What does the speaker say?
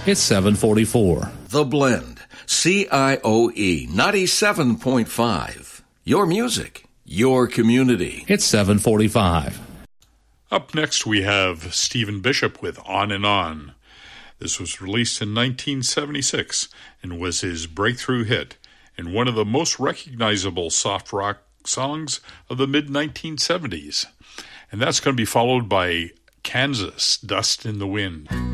It's 7:44. The Blend, CIOE 97.5. Your music, your community. It's 7:45. Up next, we have Stephen Bishop with On and On. This was released in 1976 and was his breakthrough hit and one of the most recognizable soft rock songs of the mid-1970s. And that's going to be followed by Kansas, Dust in the Wind.